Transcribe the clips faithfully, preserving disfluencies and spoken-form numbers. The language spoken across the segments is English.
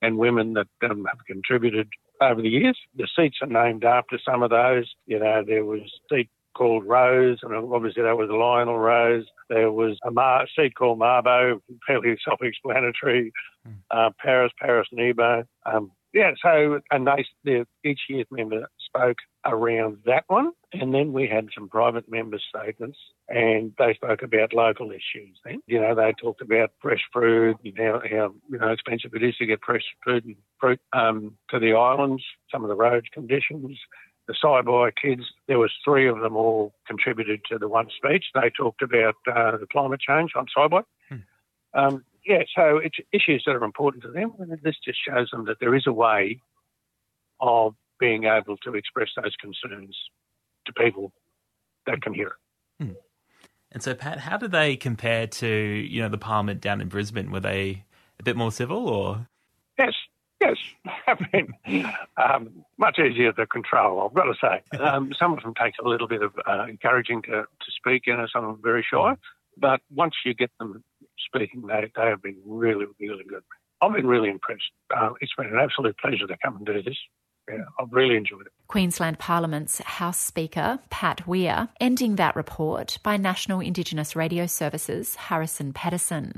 and women that um, have contributed over the years. The seats are named after some of those. You know, there was a seat called Rose, and obviously that was Lionel Rose. There was a Mar- seat called Marbo, fairly self-explanatory. Mm. Uh, Paris, Paris Nebo. Um, yeah, so, and they, they, each year's member spoke around that one. And then we had some private member statements, and they spoke about local issues then. You know, they talked about fresh fruit and how, how you know, expensive it is to get fresh food and fruit um, to the islands, some of the road conditions. The Saibai kids, there was three of them all contributed to the one speech. They talked about uh, the climate change on Saibai. Hmm. Um, yeah, so it's issues that are important to them. And this just shows them that there is a way of being able to express those concerns to people that can hear it. Hmm. And so, Pat, how do they compare to, you know, the Parliament down in Brisbane? Were they a bit more civil or? Yes. Yes, I mean, um, much easier to control, I've got to say. Um, some of them take a little bit of uh, encouraging to, to speak, you know, some of them are very shy. But once you get them speaking, they, they have been really, really good. I've been really impressed. Uh, it's been an absolute pleasure to come and do this. Yeah, I've really enjoyed it. Queensland Parliament's House Speaker, Pat Weir, ending that report by National Indigenous Radio Services, Harrison Pedersen.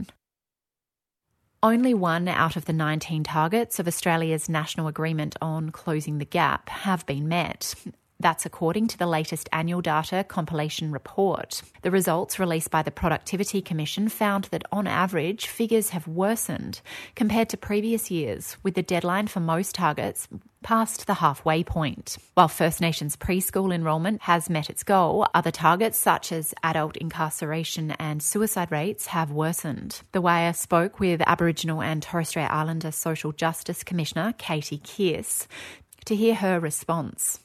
Only one out of the nineteen targets of Australia's National Agreement on Closing the Gap have been met. That's according to the latest annual data compilation report. The results released by the Productivity Commission found that on average, figures have worsened compared to previous years, with the deadline for most targets past the halfway point. While First Nations preschool enrolment has met its goal, other targets such as adult incarceration and suicide rates have worsened. The Wire spoke with Aboriginal and Torres Strait Islander Social Justice Commissioner Katie Kearse to hear her response.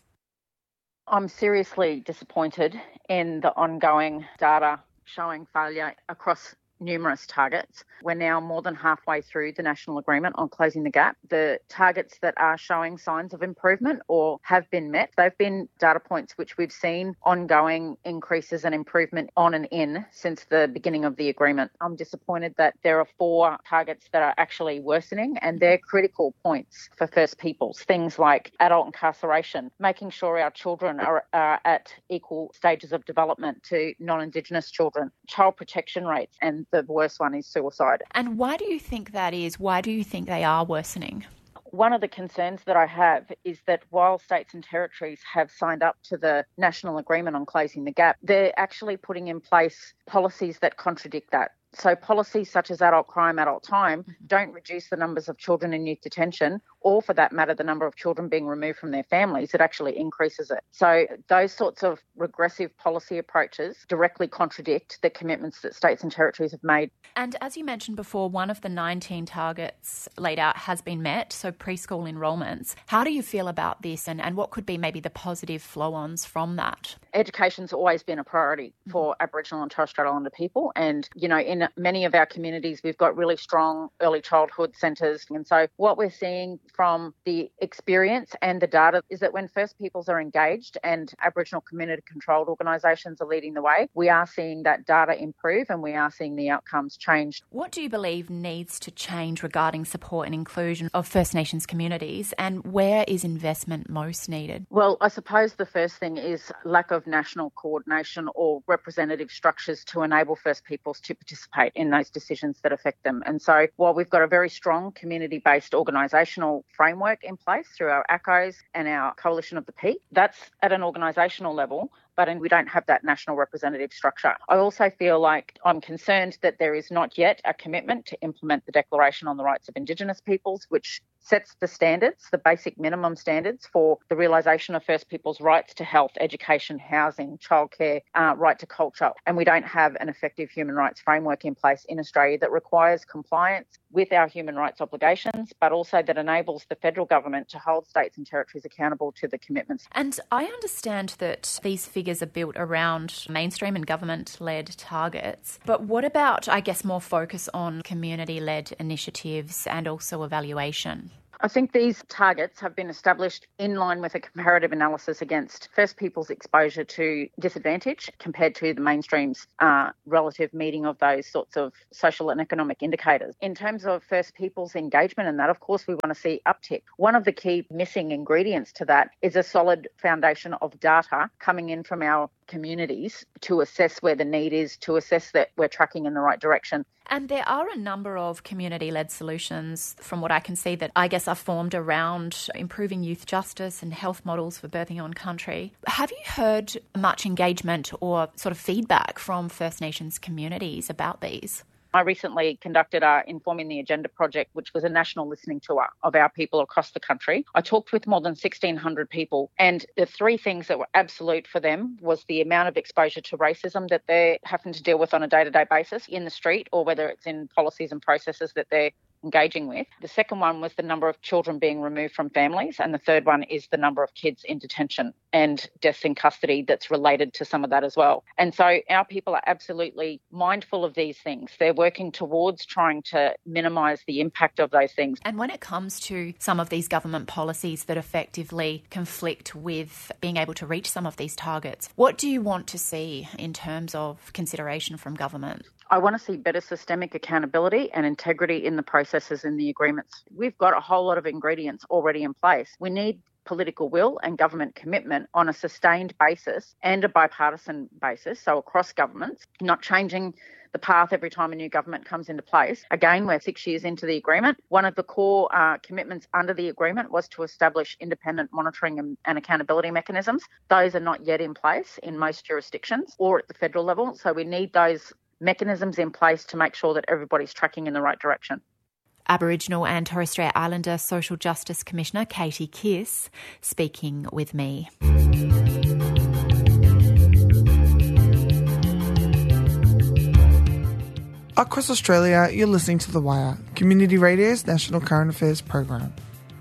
I'm seriously disappointed in the ongoing data showing failure across numerous targets. We're now more than halfway through the National Agreement on Closing the Gap. The targets that are showing signs of improvement or have been met, they've been data points which we've seen ongoing increases and improvement on and in since the beginning of the agreement. I'm disappointed that there are four targets that are actually worsening, and they're critical points for First Peoples. Things like adult incarceration, making sure our children are, are at equal stages of development to non-Indigenous children, child protection rates, and the worst one is suicide. And why do you think that is? Why do you think they are worsening? One of the concerns that I have is that while states and territories have signed up to the National Agreement on Closing the Gap, they're actually putting in place policies that contradict that. So policies such as adult crime, adult time don't reduce the numbers of children in youth detention, or for that matter, the number of children being removed from their families. It actually increases it. So those sorts of regressive policy approaches directly contradict the commitments that states and territories have made. And as you mentioned before, one of the nineteen targets laid out has been met, so preschool enrolments. How do you feel about this, and, and what could be maybe the positive flow-ons from that? Education's always been a priority for mm-hmm. Aboriginal and Torres Strait Islander people. And, you know, in many of our communities, we've got really strong early childhood centres. And so what we're seeing from the experience and the data is that when First Peoples are engaged and Aboriginal community-controlled organisations are leading the way, we are seeing that data improve and we are seeing the outcomes change. What do you believe needs to change regarding support and inclusion of First Nations communities, and where is investment most needed? Well, I suppose the first thing is lack of national coordination or representative structures to enable First Peoples to participate in those decisions that affect them. And so while we've got a very strong community-based organisational framework in place through our A C Os and our Coalition of the Peak, that's at an organisational level, but we don't have that national representative structure. I also feel like I'm concerned that there is not yet a commitment to implement the Declaration on the Rights of Indigenous Peoples, which sets the standards, the basic minimum standards for the realisation of First Peoples' rights to health, education, housing, childcare, uh, right to culture. And we don't have an effective human rights framework in place in Australia that requires compliance with our human rights obligations, but also that enables the federal government to hold states and territories accountable to the commitments. And I understand that these figures are built around mainstream and government-led targets. But what about, I guess, more focus on community-led initiatives and also evaluation? I think these targets have been established in line with a comparative analysis against First Peoples' exposure to disadvantage compared to the mainstream's uh, relative meeting of those sorts of social and economic indicators. In terms of First Peoples' engagement and that, of course, we want to see uptick. One of the key missing ingredients to that is a solid foundation of data coming in from our communities to assess where the need is, to assess that we're tracking in the right direction. And there are a number of community-led solutions, from what I can see, that I guess are formed around improving youth justice and health models for birthing on country. Have you heard much engagement or sort of feedback from First Nations communities about these? I recently conducted our Informing the Agenda project, which was a national listening tour of our people across the country. I talked with more than sixteen hundred people, and the three things that were absolute for them was the amount of exposure to racism that they're having to deal with on a day-to-day basis in the street, or whether it's in policies and processes that they're engaging with. The second one was the number of children being removed from families, and the third one is the number of kids in detention and deaths in custody that's related to some of that as well. And so our people are absolutely mindful of these things. They're working towards trying to minimise the impact of those things. And when it comes to some of these government policies that effectively conflict with being able to reach some of these targets, what do you want to see in terms of consideration from government? I want to see better systemic accountability and integrity in the processes and the agreements. We've got a whole lot of ingredients already in place. We need political will and government commitment on a sustained basis and a bipartisan basis, so across governments, not changing the path every time a new government comes into place. Again, we're six years into the agreement. One of the core uh, commitments under the agreement was to establish independent monitoring and, and accountability mechanisms. Those are not yet in place in most jurisdictions or at the federal level, so we need those mechanisms in place to make sure that everybody's tracking in the right direction. Aboriginal and Torres Strait Islander Social Justice Commissioner Katie Kiss speaking with me. Across Australia, you're listening to The Wire, Community Radio's national current affairs program.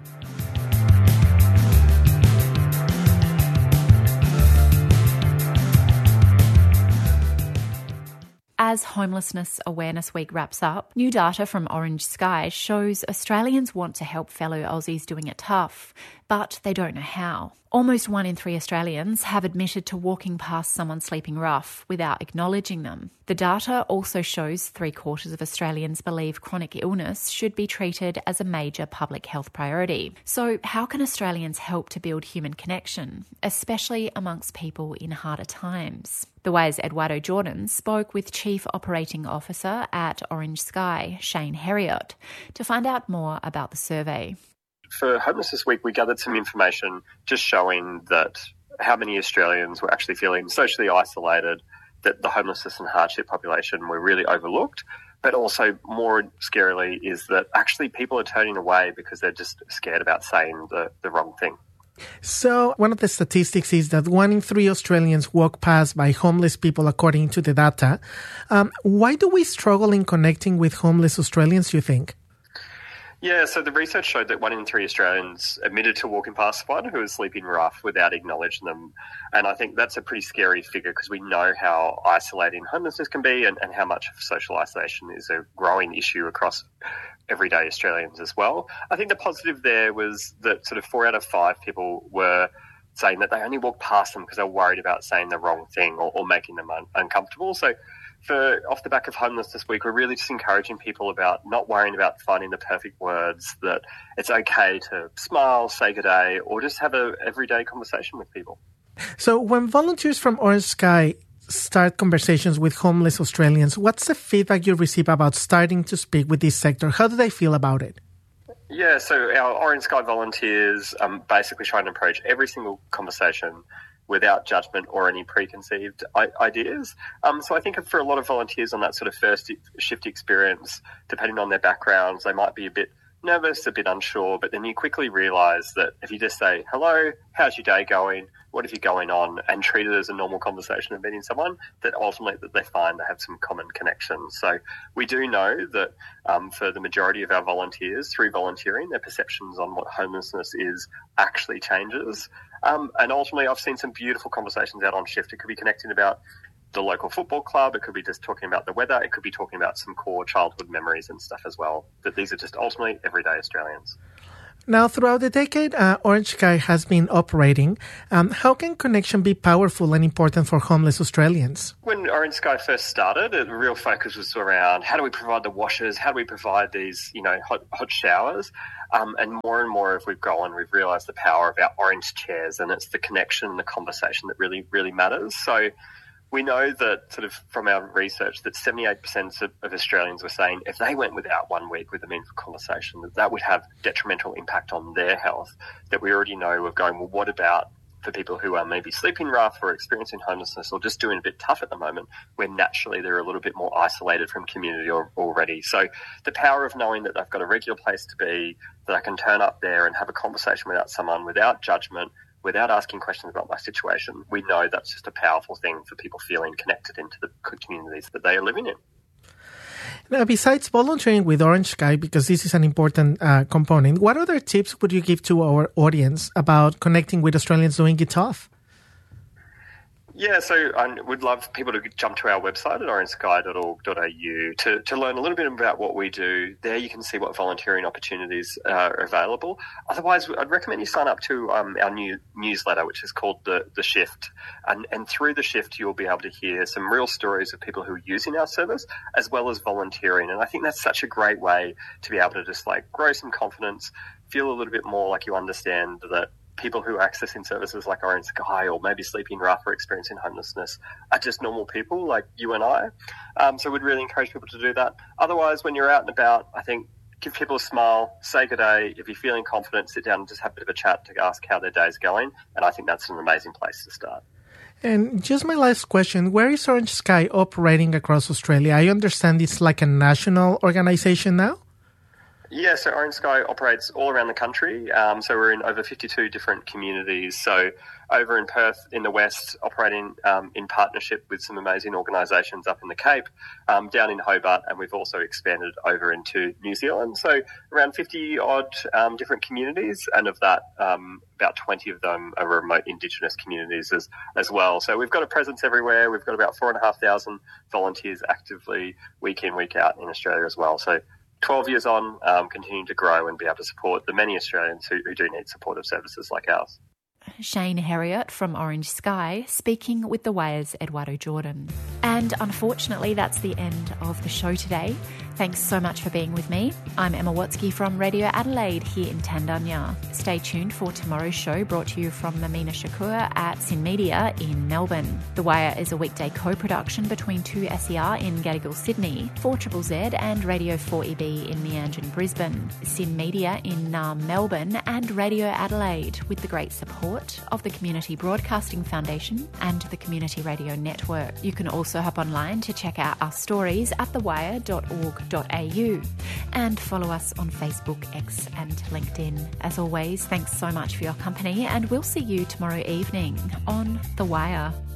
As Homelessness Awareness Week wraps up, new data from Orange Sky shows Australians want to help fellow Aussies doing it tough, but they don't know how. Almost one in three Australians have admitted to walking past someone sleeping rough without acknowledging them. The data also shows three quarters of Australians believe chronic illness should be treated as a major public health priority. So how can Australians help to build human connection, especially amongst people in harder times? The Wire's Eduardo Jordan spoke with Chief Operating Officer at Orange Sky, Shane Heriot, to find out more about the survey. For Homelessness Week, we gathered some information just showing that how many Australians were actually feeling socially isolated, that the homelessness and hardship population were really overlooked. But also, more scarily, is that actually people are turning away because they're just scared about saying the, the wrong thing. So one of the statistics is that one in three Australians walk past by homeless people, according to the data. Um, why do we struggle in connecting with homeless Australians, you think? Yeah, so the research showed that one in three Australians admitted to walking past someone who was sleeping rough without acknowledging them. And I think that's a pretty scary figure because we know how isolating homelessness can be and, and how much of social isolation is a growing issue across everyday Australians as well. I think the positive there was that sort of four out of five people were saying that they only walked past them because they were worried about saying the wrong thing or, or making them un- uncomfortable. So for off the back of Homelessness Week, we're really just encouraging people about not worrying about finding the perfect words, that it's okay to smile, say good day, or just have a everyday conversation with people. So when volunteers from Orange Sky start conversations with homeless Australians, what's the feedback you receive about starting to speak with this sector? How do they feel about it? Yeah, so our Orange Sky volunteers um, basically try and approach every single conversation without judgment or any preconceived ideas. Um, so I think for a lot of volunteers on that sort of first shift experience, depending on their backgrounds, they might be a bit nervous, a bit unsure, but then you quickly realise that if you just say, hello, how's your day going? What have you going on? And treat it as a normal conversation of meeting someone, that ultimately that they find they have some common connections. So we do know that um, for the majority of our volunteers, through volunteering, their perceptions on what homelessness is actually changes. Um, and ultimately, I've seen some beautiful conversations out on shift. It could be connecting about the local football club. It could be just talking about the weather. It could be talking about some core childhood memories and stuff as well. That these are just ultimately everyday Australians. Now, throughout the decade, uh, Orange Sky has been operating. Um, how can connection be powerful and important for homeless Australians? When Orange Sky first started, the real focus was around how do we provide the washers, how do we provide these, you know, hot, hot showers. Um, and more and more as we've gone, we've realised the power of our orange chairs, and it's the connection and the conversation that really, really matters. So we know that sort of from our research that seventy-eight percent of, of Australians were saying if they went without one week with a meaningful conversation, that that would have detrimental impact on their health. That we already know of going, well, what about for people who are maybe sleeping rough or experiencing homelessness or just doing a bit tough at the moment, where naturally they're a little bit more isolated from community or, already. So the power of knowing that they've got a regular place to be, that I can turn up there and have a conversation without someone, without judgment, without asking questions about my situation, we know that's just a powerful thing for people feeling connected into the communities that they are living in. Now, besides volunteering with Orange Sky, because this is an important uh, component, what other tips would you give to our audience about connecting with Australians doing it tough? Yeah, so I would love people to jump to our website at orange sky dot org dot a u to, to learn a little bit about what we do. There you can see what volunteering opportunities uh, are available. Otherwise, I'd recommend you sign up to um, our new newsletter, which is called The, the Shift. And, and through The Shift, you'll be able to hear some real stories of people who are using our service, as well as volunteering. And I think that's such a great way to be able to just like grow some confidence, feel a little bit more like you understand that people who are accessing services like Orange Sky or maybe sleeping rough or experiencing homelessness are just normal people like you and I. Um, so we'd really encourage people to do that. Otherwise, when you're out and about, I think give people a smile, say good day. If you're feeling confident, sit down and just have a bit of a chat to ask how their day's going. And I think that's an amazing place to start. And just my last question, where is Orange Sky operating across Australia? I understand it's like a national organization now? Yeah, so Orange Sky operates all around the country. Um, so we're in over fifty-two different communities. So over in Perth in the west, operating um, in partnership with some amazing organisations up in the Cape, um, down in Hobart, and we've also expanded over into New Zealand. So around fifty odd um, different communities, and of that, um, about twenty of them are remote Indigenous communities as, as well. So we've got a presence everywhere. We've got about four and a half thousand volunteers actively week in, week out in Australia as well. So twelve years on, um, continuing to grow and be able to support the many Australians who, who do need supportive services like ours. Shane Herriot from Orange Sky speaking with The Wire's Eduardo Jordan. And unfortunately, that's the end of the show today. Thanks so much for being with me. I'm Emma Watsky from Radio Adelaide here in Tandanya. Stay tuned for tomorrow's show, brought to you from Mamina Shakur at Sin Media in Melbourne. The Wire is a weekday co-production between two S E R in Gadigal, Sydney, four Z Z Z and Radio four E B in Meanjin, Brisbane, Sin Media in Naarm, Melbourne, and Radio Adelaide, with the great support of the Community Broadcasting Foundation and the Community Radio Network. You can also hop online to check out our stories at the wire dot org dot a u and follow us on Facebook, X and LinkedIn. As always, thanks so much for your company, and we'll see you tomorrow evening on The Wire.